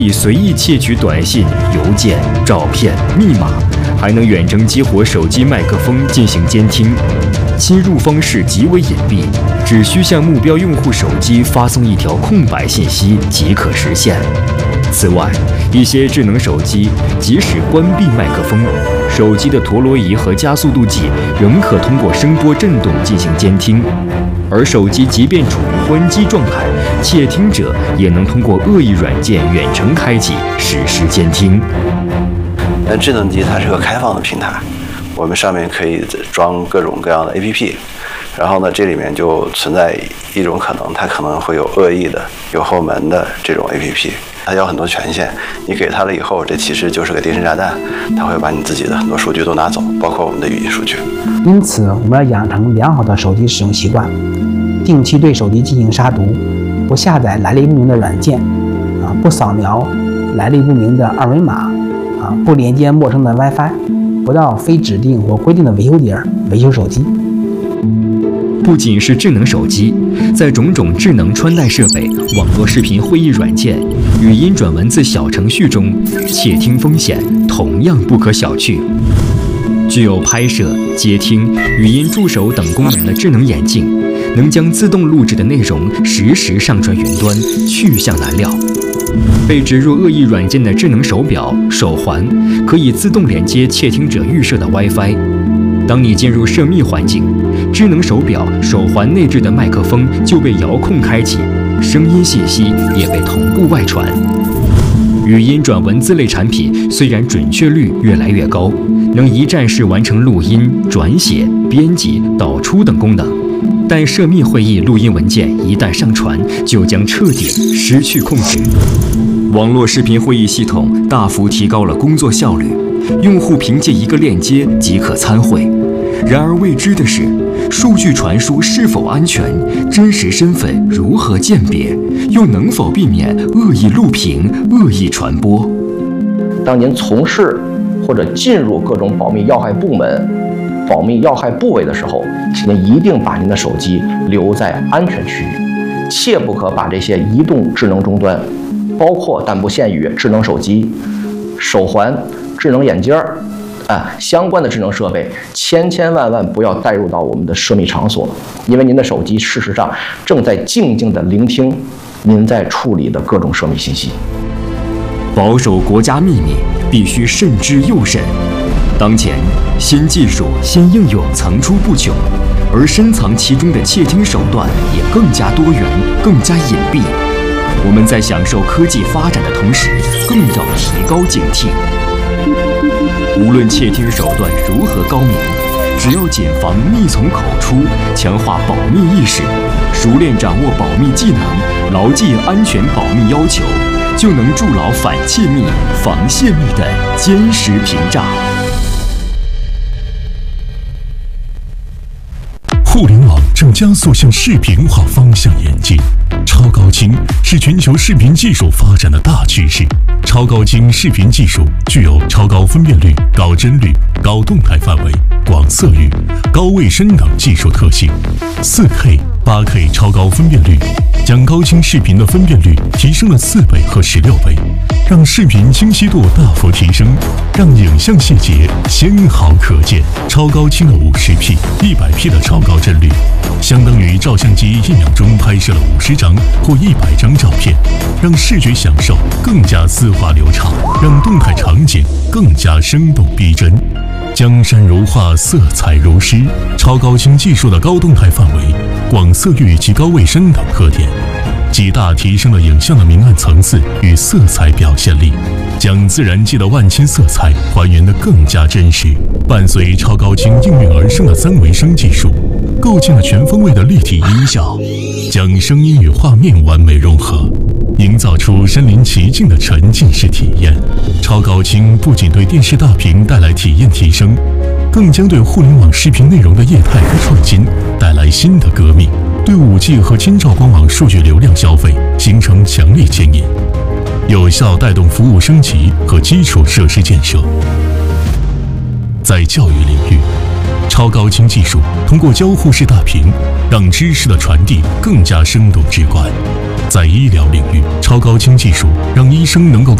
以随意窃取短信、邮件、照片、密码，还能远程激活手机麦克风进行监听。侵入方式极为隐蔽，只需向目标用户手机发送一条空白信息即可实现。此外，一些智能手机即使关闭麦克风，手机的陀螺仪和加速度计仍可通过声波震动进行监听。而手机即便处于关机状态，窃听者也能通过恶意软件远程开启，实施监听。 但智能机它是个开放的平台，我们上面可以装各种各样的 APP， 然后呢，这里面就存在一种可能，它可能会有恶意的、有后门的这种 APP， 它有很多权限，你给它了以后，这其实就是个定时炸弹，它会把你自己的很多数据都拿走，包括我们的语音数据。 因此，我们要养成良好的手机使用习惯，定期对手机进行杀毒，不下载来历不明的软件，不扫描来历不明的二维码，不连接陌生的 WiFi， 不到非指定或规定的维修点维修手机。 不仅是智能手机，在种种智能穿戴设备、网络视频会议软件、语音转文字小程序中，窃听风险同样不可小觑。具有拍摄、接听、语音助手等功能的智能眼镜，能将自动录制的内容实时上传云端，去向难料。被植入恶意软件的智能手表、手环，可以自动连接窃听者预设的 WiFi。当你进入涉密环境，智能手表、手环内置的麦克风就被遥控开启，声音信息也被同步外传。语音转文字类产品虽然准确率越来越高，能一站式完成录音、转写、编辑、导出等功能，但涉密会议录音文件一旦上传，就将彻底失去控制。网络视频会议系统大幅提高了工作效率，用户凭借一个链接即可参会。然而未知的是，数据传输是否安全，真实身份如何鉴别，又能否避免恶意录屏、恶意传播？ 当您从事或者进入各种保密要害部门、保密要害部位的时候，请您一定把您的手机留在安全区域，切不可把这些移动智能终端，包括但不限于智能手机、手环、智能眼镜相关的智能设备，千万不要带入到我们的涉密场所，因为您的手机事实上正在静静地聆听您在处理的各种涉密信息。 保守国家秘密必须慎之又慎。当前新技术、新应用层出不穷，而深藏其中的窃听手段也更加多元、更加隐蔽。我们在享受科技发展的同时，更要提高警惕。无论窃听手段如何高明，只要谨防密从口出，强化保密意识，熟练掌握保密技能，牢记安全保密要求，就能筑牢反窃密、防泄密的坚实屏障。 互联网正加速向视频化方向演进，超高清是全球视频技术发展的大趋势。超高清视频技术具有超高分辨率、高帧率、高动态范围、广色域、高卫生等技术特性。4K、8K 超高分辨率将高清视频的分辨率提升了4倍和16倍，让视频清晰度大幅提升，让影像细节纤毫可见。超高清的50P、100P 的超高帧率，相当于照相机1秒钟拍摄了50张或100张照片，让视觉享受更加丝滑流畅，让动态场景更加生动逼真。江山如画，色彩如诗，超高清技术的高动态范围、广色域及高卫生等特点，极大提升了影像的明暗层次与色彩表现力，将自然界的万千色彩还原得更加真实。伴随超高清应运而生的3维声技术，构建了全方位的立体音效，将声音与画面完美融合，营造出身临其境的沉浸式体验。超高清不仅对电视大屏带来体验提升，更将对互联网视频内容的业态和创新带来新的革命，对5G 和千兆光网数据流量消费形成强烈牵引，有效带动服务升级和基础设施建设。在教育领域，超高清技术通过交互式大屏，让知识的传递更加生动直观。 在医疗领域，超高清技术让医生能够